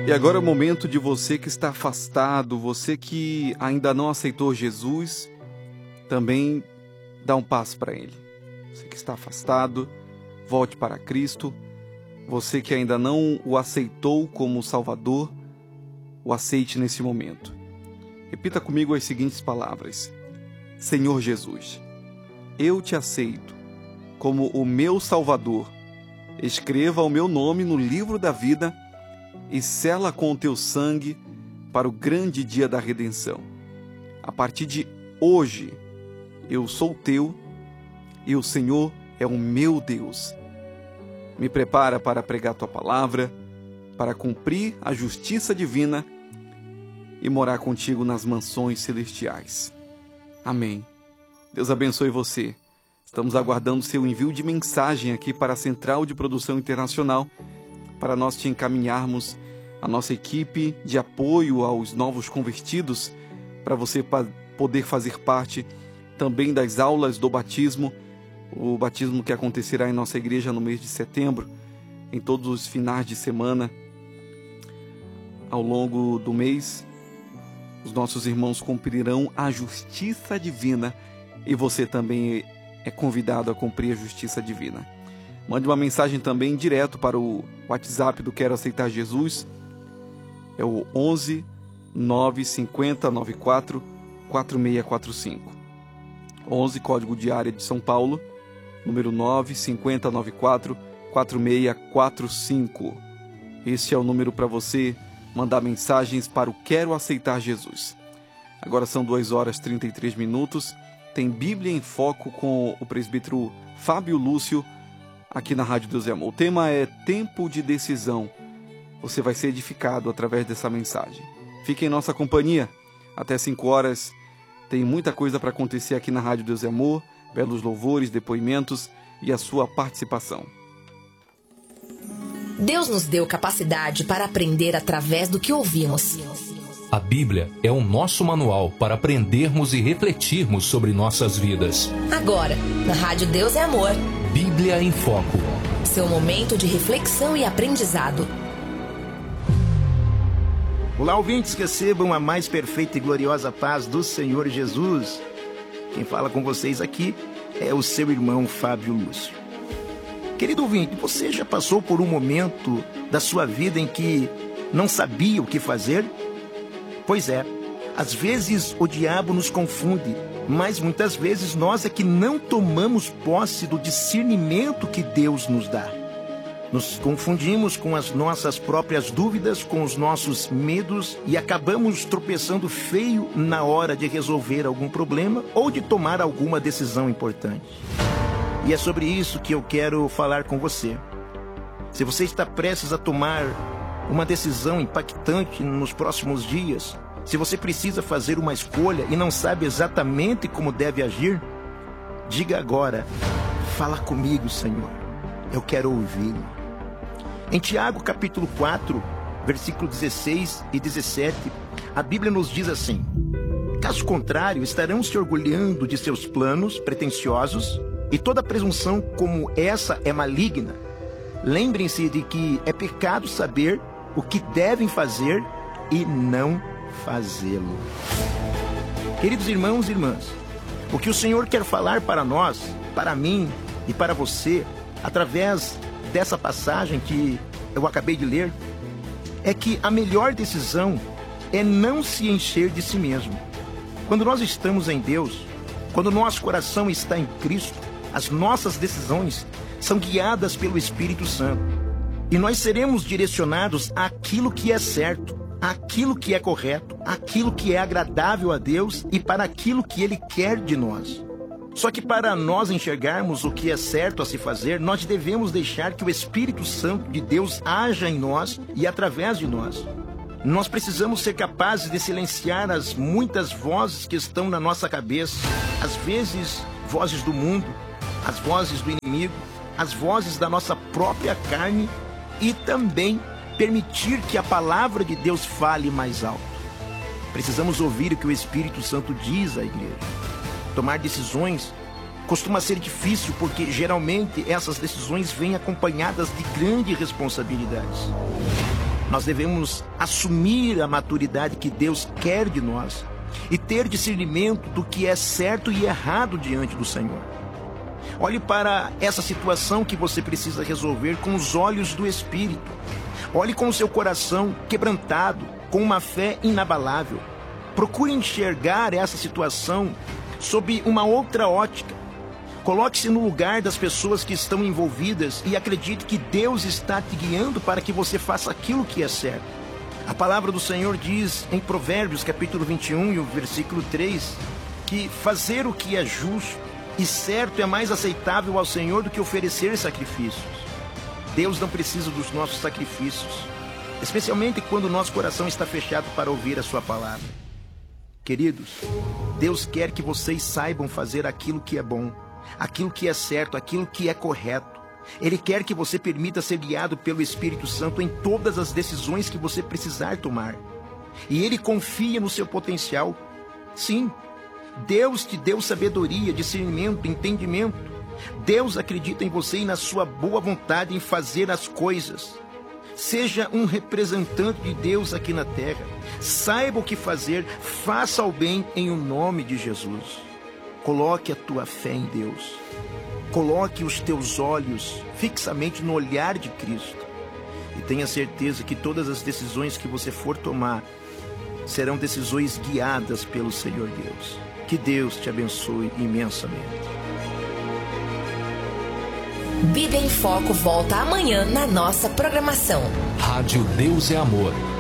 E agora é o momento de você que está afastado, você que ainda não aceitou Jesus, também dá um passo para Ele. Você que está afastado, volte para Cristo. Você que ainda não o aceitou como Salvador, o aceite nesse momento. Repita comigo as seguintes palavras: Senhor Jesus, eu te aceito como o meu Salvador. Escreva o meu nome no livro da vida e sela com o teu sangue para o grande dia da redenção. A partir de hoje, eu sou teu e o Senhor é o meu Deus. Me prepara para pregar tua palavra, para cumprir a justiça divina e morar contigo nas mansões celestiais. Amém. Deus abençoe você. Estamos aguardando seu envio de mensagem aqui para a Central de Produção Internacional, para nós te encaminharmos a nossa equipe de apoio aos novos convertidos, para você poder fazer parte também das aulas do batismo, o batismo que acontecerá em nossa igreja no mês de setembro, em todos os finais de semana. Ao longo do mês, os nossos irmãos cumprirão a justiça divina e você também é convidado a cumprir a justiça divina. Mande uma mensagem também direto para o WhatsApp do Quero Aceitar Jesus. É o 11 950 94 4645. 11, código de área de São Paulo, número 950 94 4645. Este é o número para você mandar mensagens para o Quero Aceitar Jesus. Agora são 2h33. Tem Bíblia em Foco com o presbítero Fábio Lúcio, aqui na Rádio Deus é Amor. O tema é Tempo de Decisão. Você vai ser edificado através dessa mensagem. Fique em nossa companhia. Até 5 horas tem muita coisa para acontecer aqui na Rádio Deus é Amor. Belos louvores, depoimentos e a sua participação. Deus nos deu capacidade para aprender através do que ouvimos. A Bíblia é o nosso manual para aprendermos e refletirmos sobre nossas vidas. Agora, na Rádio Deus é Amor. Bíblia em Foco. Seu momento de reflexão e aprendizado. Olá, ouvintes, recebam a mais perfeita e gloriosa paz do Senhor Jesus. Quem fala com vocês aqui é o seu irmão Fábio Lúcio. Querido ouvinte, você já passou por um momento da sua vida em que não sabia o que fazer? Pois é, às vezes o diabo nos confunde, mas muitas vezes nós é que não tomamos posse do discernimento que Deus nos dá. Nos confundimos com as nossas próprias dúvidas, com os nossos medos e acabamos tropeçando feio na hora de resolver algum problema ou de tomar alguma decisão importante. E é sobre isso que eu quero falar com você. Se você está prestes a tomar uma decisão impactante nos próximos dias, se você precisa fazer uma escolha e não sabe exatamente como deve agir, diga agora: fala comigo, Senhor, eu quero ouvi-lo. Em Tiago capítulo 4, versículo 16 e 17, a Bíblia nos diz assim: caso contrário, estarão se orgulhando de seus planos pretensiosos, e toda presunção como essa é maligna. Lembrem-se de que é pecado saber o que devem fazer e não fazê-lo. Queridos irmãos e irmãs, o que o Senhor quer falar para nós, para mim e para você, através dessa passagem que eu acabei de ler, é que a melhor decisão é não se encher de si mesmo. Quando nós estamos em Deus, quando nosso coração está em Cristo, as nossas decisões são guiadas pelo Espírito Santo. E nós seremos direcionados àquilo que é certo, àquilo que é correto, àquilo que é agradável a Deus e para aquilo que Ele quer de nós. Só que para nós enxergarmos o que é certo a se fazer, nós devemos deixar que o Espírito Santo de Deus haja em nós e através de nós. Nós precisamos ser capazes de silenciar as muitas vozes que estão na nossa cabeça, às vezes vozes do mundo, as vozes do inimigo, as vozes da nossa própria carne, e também permitir que a palavra de Deus fale mais alto. Precisamos ouvir o que o Espírito Santo diz à igreja. Tomar decisões costuma ser difícil porque geralmente essas decisões vêm acompanhadas de grandes responsabilidades. Nós devemos assumir a maturidade que Deus quer de nós e ter discernimento do que é certo e errado diante do Senhor. Olhe para essa situação que você precisa resolver com os olhos do Espírito. Olhe com o seu coração quebrantado, com uma fé inabalável. Procure enxergar essa situação sob uma outra ótica. Coloque-se no lugar das pessoas que estão envolvidas e acredite que Deus está te guiando para que você faça aquilo que é certo. A palavra do Senhor diz em Provérbios, capítulo 21, e o versículo 3, que fazer o que é justo e certo é mais aceitável ao Senhor do que oferecer sacrifícios. Deus não precisa dos nossos sacrifícios, especialmente quando o nosso coração está fechado para ouvir a sua palavra. Queridos, Deus quer que vocês saibam fazer aquilo que é bom, aquilo que é certo, aquilo que é correto. Ele quer que você permita ser guiado pelo Espírito Santo em todas as decisões que você precisar tomar. E Ele confia no seu potencial. Sim, Deus te deu sabedoria, discernimento, entendimento. Deus acredita em você e na sua boa vontade em fazer as coisas. Seja um representante de Deus aqui na terra. Saiba o que fazer, faça o bem em o nome de Jesus. Coloque a tua fé em Deus. Coloque os teus olhos fixamente no olhar de Cristo. E tenha certeza que todas as decisões que você for tomar serão decisões guiadas pelo Senhor Deus. Que Deus te abençoe imensamente. Bíblia em Foco volta amanhã na nossa programação. Rádio Deus é Amor.